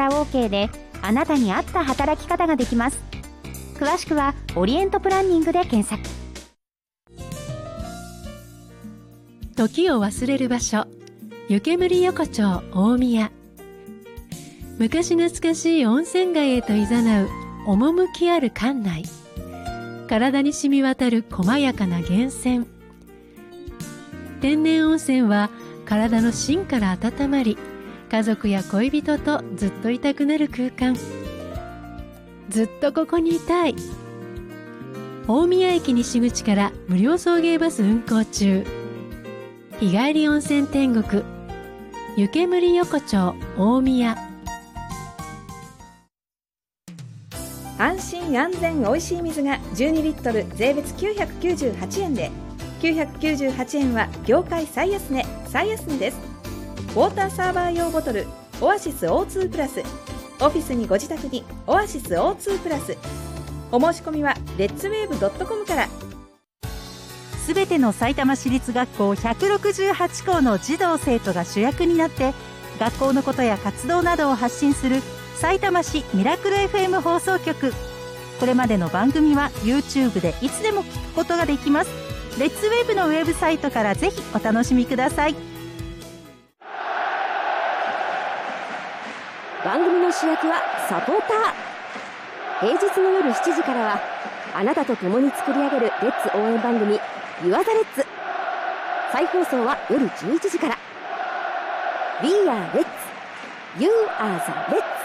ら OK で、あなたに合った働き方ができます。詳しくはオリエントプランニングで検索。 時を忘れる場所、湯煙横丁大宮。昔懐かしい温泉街へと誘う趣ある館内。体に染み渡る細やかな源泉。天然温泉は体の芯から温まり、家族や恋人とずっといたくなる空間。ずっとここにいたい。大宮駅西口から無料送迎バス運行中。日帰り温泉天国、湯煙横丁大宮。 安心安全おいしい水が12リットル税別998円で、998円は業界最安値です。ウォーターサーバー用ボトルオアシス O2 プラス、オフィスにご自宅にオアシス O2 プラス。お申し込みはレッツウェーブ .com から。 すべての埼玉市立学校168校の児童生徒が主役になって、学校のことや活動などを発信する埼玉市ミラクル FM 放送局。これまでの番組は YouTube でいつでも聞くことができます。レッツウェーブのウェブサイトからぜひお楽しみください。 番組の主役はサポーター。平日の夜7時からはあなたと共に作り上げるレッツ応援番組You are the Reds。再放送は夜11時から。 We are Reds、 You are the Reds。